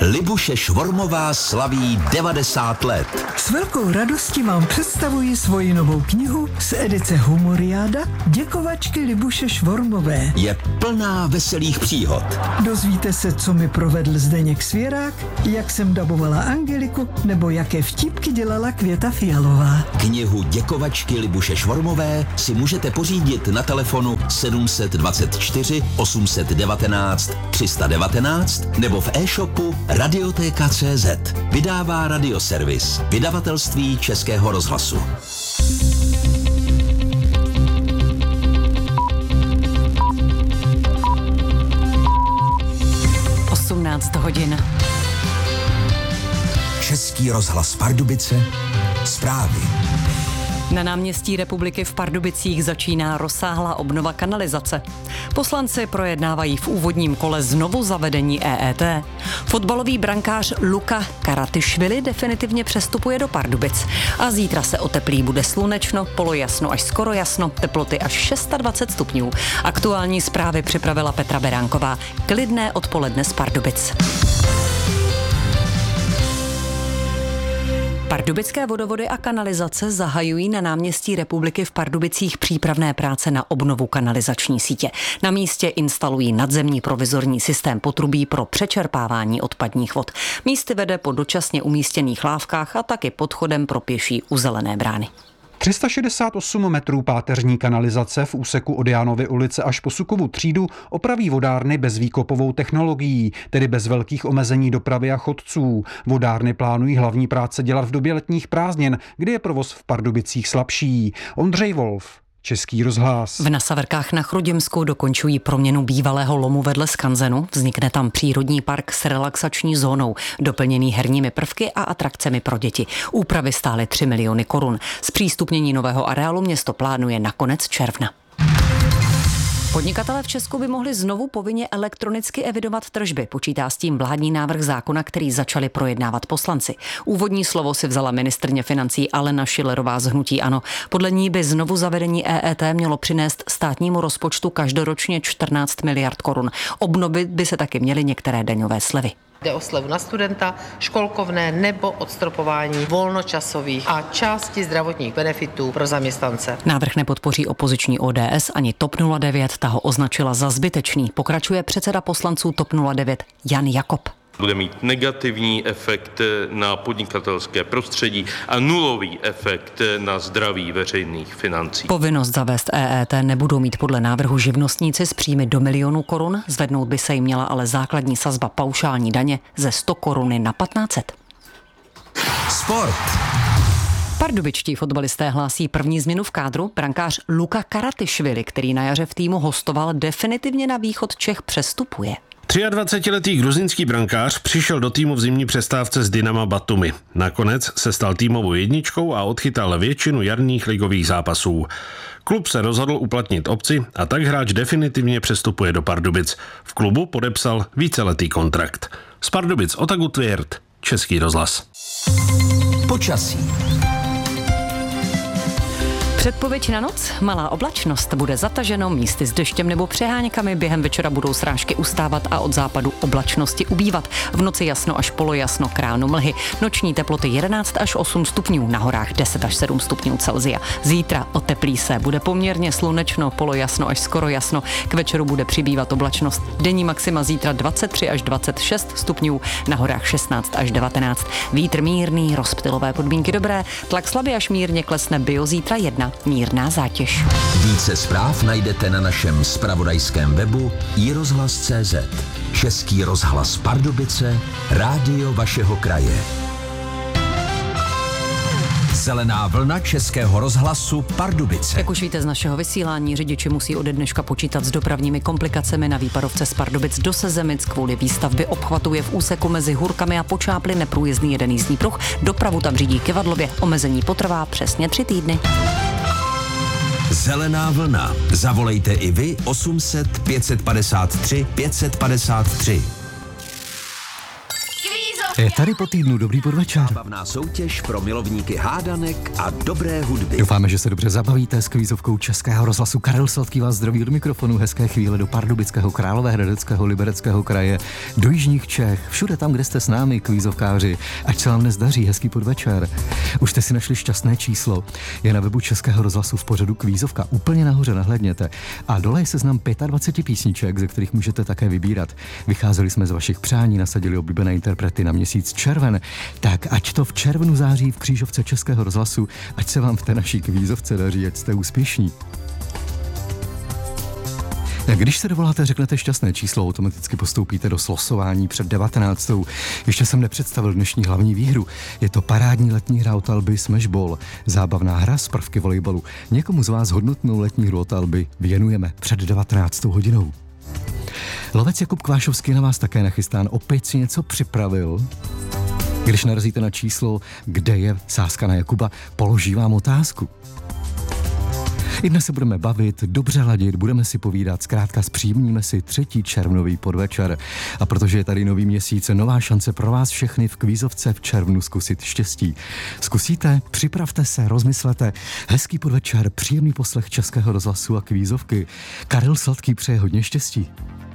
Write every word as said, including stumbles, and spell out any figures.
Libuše Švormová slaví devadesát let. S velkou radostí vám představuji svoji novou knihu z edice Humoriáda Děkovačky Libuše Švormové. Je plná veselých příhod. Dozvíte se, co mi provedl Zdeněk Svěrák, jak jsem dabovala Angeliku, nebo jaké vtipky dělala Květa Fialová. Knihu Děkovačky Libuše Švormové si můžete pořídit na telefonu sedm dvacet čtyři osm set devatenáct tři sta devatenáct nebo v e-shopu Radiotéka tečka cé zet. Vydává Radioservis, vydavatelství Českého rozhlasu. osmnáct hodin. Český rozhlas Pardubice, zprávy. Na náměstí Republiky v Pardubicích začíná rozsáhlá obnova kanalizace. Poslanci projednávají v úvodním kole znovu zavedení E E T. Fotbalový brankář Luka Karatišvili definitivně přestupuje do Pardubic. A zítra se oteplí, bude slunečno, polojasno až skoro jasno, teploty až dvacet šest stupňů. Aktuální zprávy připravila Petra Beránková. Klidné odpoledne z Pardubic. Pardubické vodovody a kanalizace zahajují na náměstí Republiky v Pardubicích přípravné práce na obnovu kanalizační sítě. Na místě instalují nadzemní provizorní systém potrubí pro přečerpávání odpadních vod. Místy vede po dočasně umístěných lávkách a taky podchodem pro pěší u Zelené brány. tři sta šedesát osm metrů páteřní kanalizace v úseku od Jánovy ulice až po Sukovu třídu opraví vodárny bezvýkopovou technologií, tedy bez velkých omezení dopravy a chodců. Vodárny plánují hlavní práce dělat v době letních prázdnin, kdy je provoz v Pardubicích slabší. Ondřej Wolf, Český rozhlas. V Nasaverkách na Chruděmsku dokončují proměnu bývalého lomu vedle skanzenu. Vznikne tam přírodní park s relaxační zónou, doplněný herními prvky a atrakcemi pro děti. Úpravy stály tři miliony korun. Zpřístupnění nového areálu město plánuje na konec června. Podnikatelé v Česku by mohli znovu povinně elektronicky evidovat tržby. Počítá s tím vládní návrh zákona, který začali projednávat poslanci. Úvodní slovo si vzala ministryně financí Alena Schillerová z hnutí ANO. Podle ní by znovu zavedení E E T mělo přinést státnímu rozpočtu každoročně čtrnáct miliard korun. Obnovit by se taky měly některé daňové slevy. Jde o slevu na studenta, školkovné nebo odstropování volnočasových a části zdravotních benefitů pro zaměstnance. Návrh nepodpoří opoziční O D S ani TOP nula devět, ta ho označila za zbytečný. Pokračuje předseda poslanců TOP nula devět Jan Jakob. Bude mít negativní efekt na podnikatelské prostředí a nulový efekt na zdraví veřejných financí. Povinnost zavést E E T nebudou mít podle návrhu živnostníci s příjmy do milionu korun, zvednout by se jim měla ale základní sazba paušální daně ze sto koruny na patnáct set. Sport. Pardubičtí fotbalisté hlásí první změnu v kádru. Brankář Luka Karatišvili, který na jaře v týmu hostoval, definitivně na východ Čech přestupuje. dvacetiletý gruzínský brankář přišel do týmu v zimní přestávce z Dynama Batumi. Nakonec se stal týmovou jedničkou a odchytal většinu jarních ligových zápasů. Klub se rozhodl uplatnit opci a tak hráč definitivně přestupuje do Pardubic. V klubu podepsal víceletý kontrakt. Z Pardubic Otagu Tvěrt, Český rozhlas. Počasí. Předpověď na noc? Malá oblačnost, bude zataženo, místy s deštěm nebo přeháňkami, během večera budou srážky ustávat a od západu oblačnosti ubývat. V noci jasno až polojasno, kránu mlhy. Noční teploty jedenáct až osm stupňů, na horách deset až sedm stupňů Celsia. Zítra oteplí se, bude poměrně slunečno, polojasno až skoro jasno. K večeru bude přibývat oblačnost. Denní maxima zítra dvacet tři až dvacet šest stupňů, na horách šestnáct až devatenáct. Vítr mírný, rozptylové podmínky dobré, tlak slabě až mírně klesne, bio zítra jedna. Mírná zátěž. Více zpráv najdete na našem zpravodajském webu i rozhlas tečka cé zet. Český rozhlas Pardubice, rádio vašeho kraje. Zelená vlna Českého rozhlasu Pardubice. Jak už víte z našeho vysílání, řidiči musí ode dneška počítat s dopravními komplikacemi na výpadovce z Pardubic do Sezemic. Kvůli výstavbě obchvatu je v úseku mezi Hurkami a Počáply neprůjezdný jeden jízdní pruh. Dopravu tam řídí Kyvadlově. Omezení potrvá přesně tři týdny. Zelená vlna. Zavolejte i vy osm set pět set padesát tři pět set padesát tři. Kvízo Je tady po týdnu, dobrý podvečer. Zábavná soutěž pro milovníky hádanek a dobré hudby. Doufáme, že se dobře zabavíte s kvízovkou Českého rozhlasu. Karel Sladký vás zdraví od mikrofonu. Hezké chvíle do Pardubického, Královéhradeckého, Libereckého kraje, do jižních Čech, všude tam, kde jste s námi, kvízovkáři. Ať se vám dnes daří, hezký podvečer. Už jste si našli šťastné číslo. Je na webu Českého rozhlasu v pořadu Kvízovka. Úplně nahoře nahlédněte. A dole je seznam dvacet pět písniček, ze kterých můžete také vybírat. Vycházeli jsme z vašich přání, nasadili oblíbené interprety na měsíc červen. Tak ať to v červnu září v křížovce Českého rozhlasu, ať se vám v té naší kvízovce daří, ať jste úspěšní. Když se dovoláte, řeknete šťastné číslo, automaticky postoupíte do slosování před devatenáctou. Ještě jsem nepředstavil dnešní hlavní výhru. Je to parádní letní hra od Alby Smashball. Zábavná hra z prvky volejbalu. Někomu z vás hodnotnou letní hru od Alby věnujeme před devatenáctou hodinou. Lovec Jakub Kvášovský na vás také nachystán. Opět si něco připravil. Když narazíte na číslo, kde je sázka na Jakuba, položí vám otázku. I dnes se budeme bavit, dobře ladit, budeme si povídat, zkrátka zpříjemníme si třetí červnový podvečer. A protože je tady nový měsíc, nová šance pro vás všechny v kvízovce v červnu zkusit štěstí. Zkusíte? Připravte se, rozmyslete. Hezký podvečer, příjemný poslech Českého rozhlasu a kvízovky. Karel Sladký přeje hodně štěstí.